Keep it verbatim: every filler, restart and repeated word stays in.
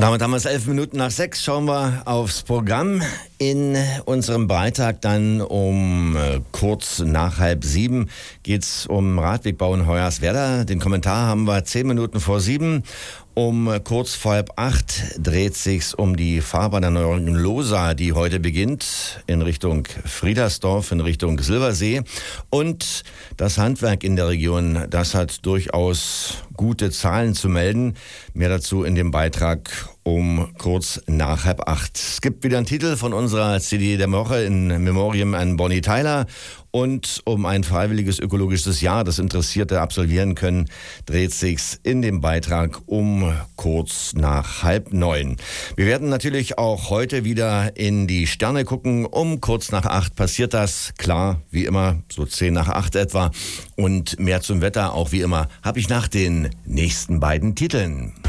Und damit haben wir es elf Minuten nach sechs. Schauen wir aufs Programm. In unserem Beitrag dann um äh, kurz nach halb sieben geht es um Radwegbau in Hoyerswerda. Den Kommentar haben wir zehn Minuten vor sieben. Um äh, kurz vor halb acht dreht sich's um die Fahrbahnerneuerung in Losa, die heute beginnt, in Richtung Friedersdorf, in Richtung Silbersee. Und das Handwerk in der Region, das hat durchaus gute Zahlen zu melden. Mehr dazu in dem Beitrag um kurz nach halb acht. Es gibt wieder einen Titel von unserer C D der Woche in Memoriam an Bonnie Tyler. Und um ein freiwilliges ökologisches Jahr, das Interessierte absolvieren können, dreht sich's in dem Beitrag um kurz nach halb neun. Wir werden natürlich auch heute wieder in die Sterne gucken. Um kurz nach acht passiert das, klar, wie immer, so zehn nach acht etwa. Und mehr zum Wetter, auch wie immer, habe ich nach den nächsten beiden Titeln.